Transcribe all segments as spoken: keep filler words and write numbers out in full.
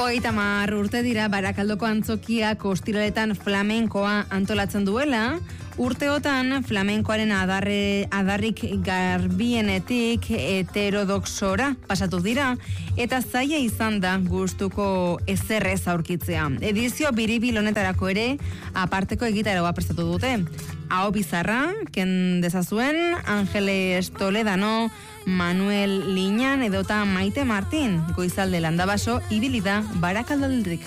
Hogeita hamar urte dira Barakaldoko antzokiak ostiraletan flamenkoa antolatzen duela. Urteotan flamenkoaren adarre, adarrik garbienetik heterodoxora pasatu dira eta zaila izan da gustuko ezerrez aurkitzea. Edizio biribil honetarako ere aparteko egitaroa prestatu dute. Aho bizarra, ken dezazuen, Angeles Toledano, Manuel Liñan edota Maite Martin, Goizalde Landabaso, ibili da Barakaldaldik.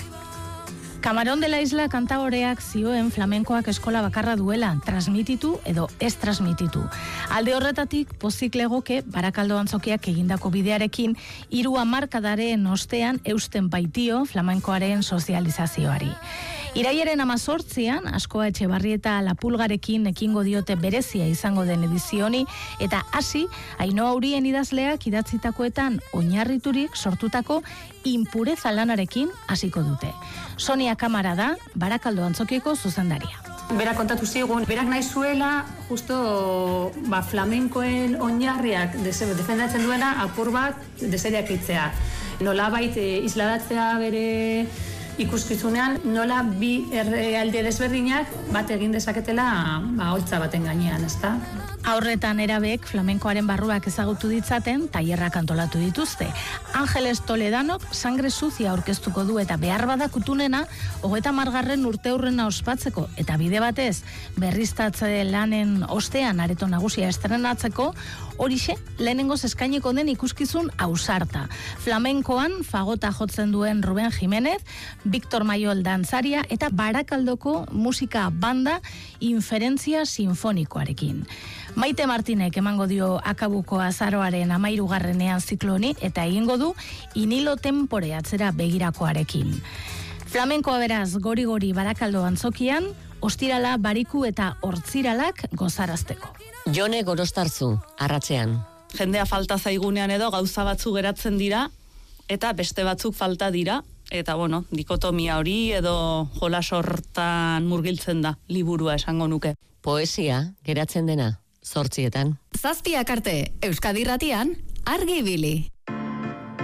Camarón de la Isla kantagoreak zioen flamenkoak eskola bakarra duela, transmititu edo ez transmititu. Alde horretatik, pozik legoke Barakaldo antzokiak egindako bidearekin, hiru hamarkadaren ostean eusten baitio flamenkoaren sozializazioari. Iraiaren amazortzian, Askoa Etxebarrieta Lapulgarekin ekingo diote berezia izango den edizioni, eta hasi, Ainhoa Urien idazleak idatzitakoetan oinarriturik sortutako inpureza lanarekin hasiko dute. Sonia Kamara da, Barakaldo antzokieko zuzendaria. Berak kontatu zigun, berak nahi zuela, justo ba, flamenkoen oinarriak defendatzen duena apur bat deseriak itzea. Nolabait e, isladatzea bere ikuskizunean, nola bi herrialde desberdinak bat egin dezaketela ba, holtza baten gainean, ezta? Aurretan erabeek flamenkoaren barruak ezagutu ditzaten, tailerrak antolatu dituzte. Angeles Toledanok sangre sucia aurkeztuko du eta behar bada kutunena, hogeita margarren urte hurrena ospatzeko, eta bide batez, berriztatze lanen ostean areto nagusia estrenatzeko, horixe, lehenengoz eskainiko den ikuskizun ausarta. Flamenkoan, fagota jotzen duen Ruben Jimenez, Victor Mayol dantzaria eta Barakaldoko musika banda inferentzia sinfonikoarekin. Maite Martinek emango dio akabuko azaroaren amairugarrenean zikloni eta egingo du inilo tempore atzera begirakoarekin. Flamenkoa beraz gori-gori Barakaldo antzokian, ostirala, bariku eta hortziralak gozarazteko. Jone Gorostarzu, arratsean. Jendea falta zaigunean edo gauza batzu geratzen dira eta beste batzuk falta dira. Eta, bueno, dikotomia hori edo jolas hortan murgiltzen da, liburua esango nuke. Poesia, geratzen dena, zortzietan. Zazpiak arte, Euskadi Irratian, argi ibili.